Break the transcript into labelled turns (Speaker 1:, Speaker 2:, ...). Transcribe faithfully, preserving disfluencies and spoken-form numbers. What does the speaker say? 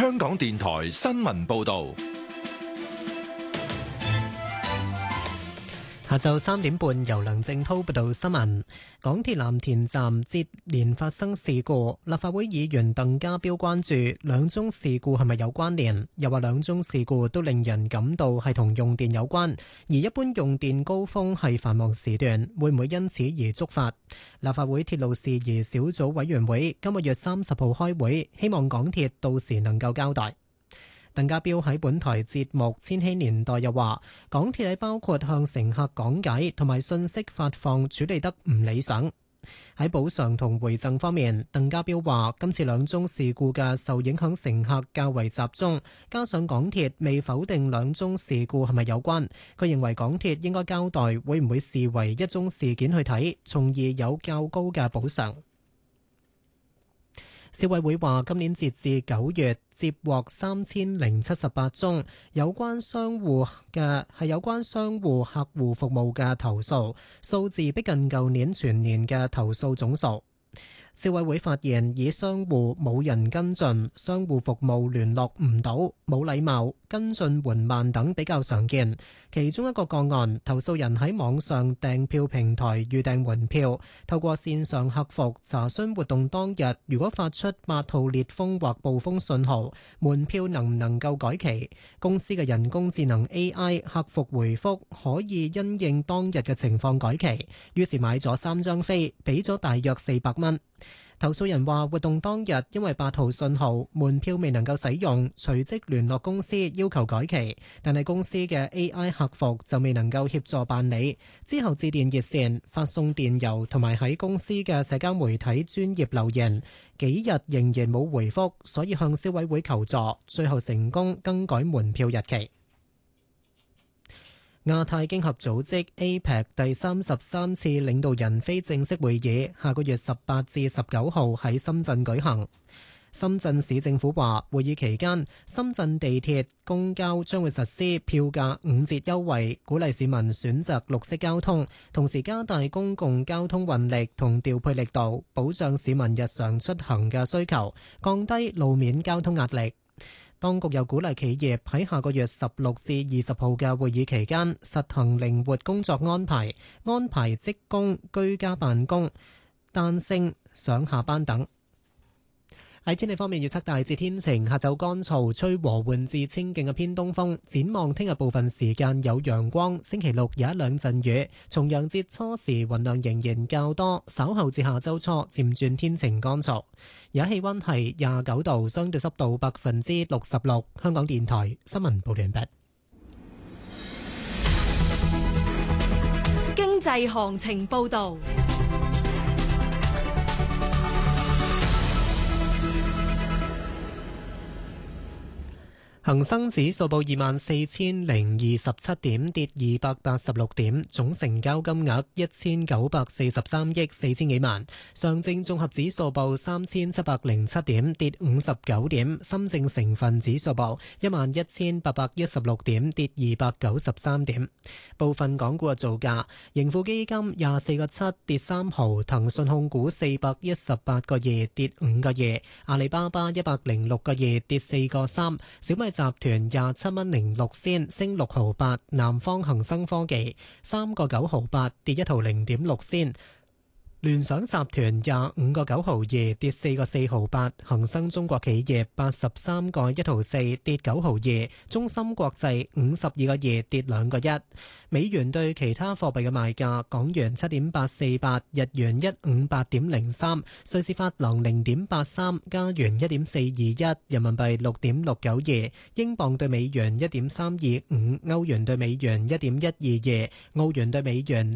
Speaker 1: 香港電台新聞報道。
Speaker 2: 下晝三點半，由梁正滔報道新聞。港鐵藍田站接連發生事故，立法會議員鄧家彪關注兩宗事故係咪有關聯，又話兩宗事故都令人感到係同用電有關，而一般用電高峰係繁忙時段，會唔會因此而觸發？立法會鐵路事宜小組委員會今個月三十號開會，希望港鐵到時能夠交代。鄧家彪喺本台節目《千禧年代》又話，港鐵喺包括向乘客講解同埋信息發放處理得唔理想。喺補償同回贈方面，鄧家彪話今次兩宗事故嘅受影響乘客較為集中，加上港鐵未否定兩宗事故係咪有關，佢認為港鐵應該交代會唔會視為一宗事件去睇，從而有較高嘅補償。消委會話今年截至九月接獲三千零七十八宗有關商戶嘅係有關商戶客戶服務嘅投訴，數字逼近舊年全年嘅投訴總數。消委會發現以商戶冇人跟進、商戶服務聯絡唔到、冇禮貌、跟進緩慢等比較常見。其中一個個案，投訴人喺網上訂票平台預訂門票，透過線上客服查詢活動當日如果發出八號烈風或暴風信號，門票能唔能夠改期？公司嘅人工智能 A I 客服回覆可以因應當日嘅情況改期，於是買咗三張飛，俾咗大約四百蚊。投訴人話活動當日因為八號信號門票未能夠使用，隨即聯絡公司要求改期，但係公司嘅 A I 客服就未能夠協助辦理。之後致電熱線、發送電郵同埋喺公司嘅社交媒體專頁留言，幾日仍然冇回覆，所以向消委會求助，最後成功更改門票日期。亞太經合組織 A P E C 第三十三次領導人非正式會議下個月十八至十九號喺深圳舉行。深圳市政府話，會議期間，深圳地鐵、公交將會實施票價五折優惠，鼓勵市民選擇綠色交通，同時加大公共交通運力同調配力度，保障市民日常出行嘅需求，降低路面交通壓力。當局又鼓勵企業喺下個月十六至二十號嘅會議期間實行靈活工作安排，安排職工居家辦公、彈性上下班等。喺天氣方面，預測大致天晴，下晝乾燥，吹和緩至清勁嘅偏東風。展望聽日部分時間有陽光，星期六有一兩陣雨。重陽節初時雲量仍然較多，稍後至下周初漸轉天晴乾燥。而家氣溫係廿九度，相對濕度百分之六十六。香港電台新聞報完畢。
Speaker 3: 經濟行情報道。
Speaker 2: 恒生指數報二萬四千零二十七點，跌二百八十六點，總成交金額一千九百四十三億四千幾萬。上證綜合指數報三千七百零七點，跌五十九點。深證成分指數報一萬一千八百一十六點，跌二百九十三點。部分港股嘅造價：盈富基金廿四個七跌三毫，騰訊控股四百一十八個二跌五個二，阿里巴巴一百零六個二跌四個三，小米集團廿七蚊零六仙升六毫八，南方恒生科技三個九毫八跌一毫零點六仙，聯想集團廿五個九毫二跌四個四毫八，恒生中國企業八十三個一毫四跌九毫二，中芯國際五十二個二跌兩個一。美元對其他貨幣嘅賣價：港元七點八四八，日元一五八點零三，瑞士法郎零點八三，加元一點四二一，人民幣六點六九二，英鎊對美元一點三二五，歐元對美元一點一二二，澳元對美元